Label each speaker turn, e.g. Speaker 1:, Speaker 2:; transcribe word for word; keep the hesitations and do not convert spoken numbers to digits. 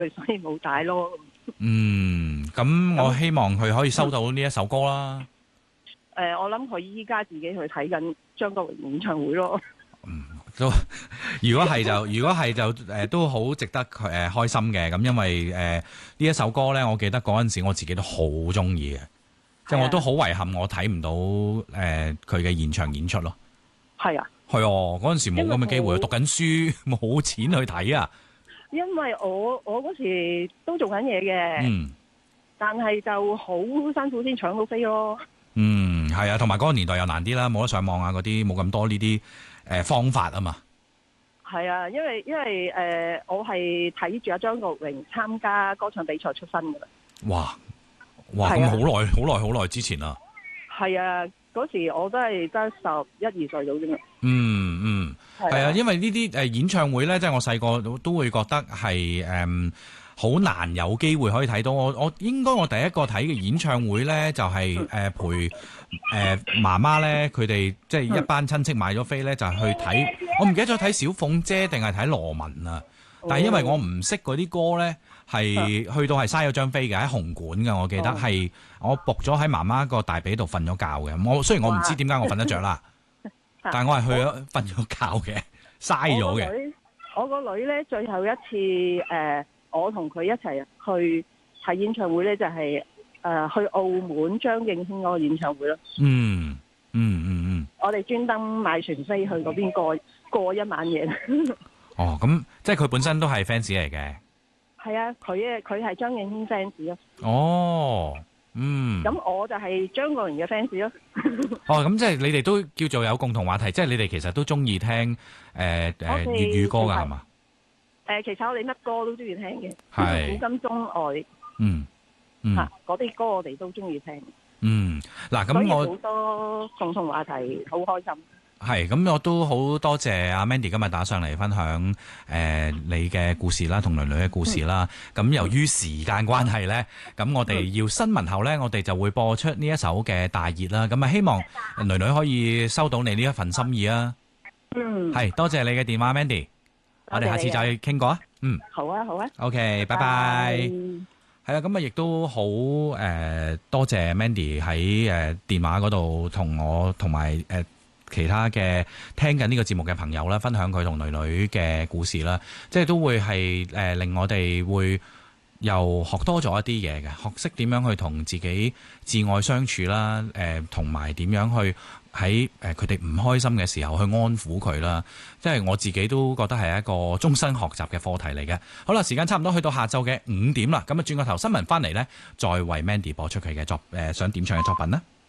Speaker 1: 所以冇帶咯。
Speaker 2: 嗯，咁我希望佢可以收到呢一首歌啦。
Speaker 1: 誒、呃，我諗佢依家自己去睇緊張國榮演唱會咯。
Speaker 2: 嗯，都如果係就如果係就誒、呃、都好值得佢誒、呃、開心嘅。咁因為誒呢、呃、一首歌咧，我記得嗰陣時我自己都好中意嘅，即係我都好遺憾我睇唔到誒佢嘅現場演出咯。
Speaker 1: 係啊，
Speaker 2: 係哦，嗰陣時冇咁嘅機會，讀緊書冇錢去睇啊。
Speaker 1: 因為我我嗰時都做緊嘢嘅，
Speaker 2: 嗯，
Speaker 1: 但係就好辛苦先搶到飛咯。
Speaker 2: 嗯，係啊，同埋嗰個年代又難啲啦，冇得上網啊，嗰啲冇咁多呢啲誒方法啊嘛。
Speaker 1: 係啊，因為因為誒、呃，我係睇住阿張國榮參加歌唱比賽出身噶啦。
Speaker 2: 哇哇，咁好耐好耐好耐之前啦。係
Speaker 1: 啊，嗰時我都係得十一二歲到啫嘛。
Speaker 2: 嗯嗯，係啊，因為呢啲誒演唱會咧，即係我細個都都會覺得係誒好難有機會可以睇到。我我應該我第一個睇嘅演唱會咧，就係、是、誒、呃、陪誒、呃、媽媽咧，佢哋即係一班親戚買咗飛咧，就係、去睇。我唔記得咗睇小鳳姐定係睇羅文啊。但係因為我唔識嗰啲歌咧，係去到係嘥咗張飛嘅喺紅館嘅，我記得係我仆咗喺媽媽個大髀度瞓咗覺嘅。我雖然我唔知點解我瞓得着啦，但係我係去咗瞓咗覺嘅，嘥咗嘅。
Speaker 1: 我個女咧最後一次誒、呃，我同佢一齊去睇演唱會咧，就係、是、誒、呃、去澳門張敬軒嗰個演唱會咯。
Speaker 2: 嗯嗯嗯嗯，
Speaker 1: 我哋專登買船飛去嗰邊過過一晚夜。
Speaker 2: 哦，咁即係佢本身都係 fans 嚟嘅。
Speaker 1: 係啊，佢誒佢係張敬軒 fans 咯。
Speaker 2: 哦，嗯。咁
Speaker 1: 我就係張國榮嘅 fans 咯。
Speaker 2: 哦，咁即係你哋都叫做有共同話題，即係你哋其實都中意聽誒誒粵語歌㗎係嘛？
Speaker 1: 誒，其實我哋乜歌都中意聽嘅，
Speaker 2: 係
Speaker 1: 古今中外。
Speaker 2: 嗯嗯。
Speaker 1: 嚇，嗰啲歌我哋都中意聽。
Speaker 2: 嗯，嗱咁我
Speaker 1: 好多共同話題，好開心。
Speaker 2: 係，咁我都好多謝阿 Mandy 今日打上嚟分享誒、呃、你嘅故事啦，同女女嘅故事啦。咁、嗯、由於時間關係呢，咁我哋要新聞後呢，我哋就會播出呢一首嘅大熱啦。咁啊，希望女女可以收到你呢一份心意啊。嗯，係多謝你嘅電話 Mandy，我哋下次再傾過啊。嗯，
Speaker 1: 好啊，好啊。
Speaker 2: OK， 拜拜。係啦，咁啊，亦都好誒，多謝 Mandy 喺誒電話嗰度同我同埋誒其他嘅聽緊呢個節目嘅朋友啦，分享佢同女女嘅故事啦，即係都會係誒、呃、令我哋會又學多咗一啲嘢嘅，學識點樣去同自己至愛相處啦，誒同埋點樣去喺誒佢哋唔開心嘅時候去安撫佢啦，即係我自己都覺得係一個終身學習嘅課題嚟嘅。好啦，時間差唔多去到下晝嘅五點啦，咁啊轉個頭新聞翻嚟呢，再為 Mandy 播出佢嘅作誒、呃、想點唱嘅作品啦。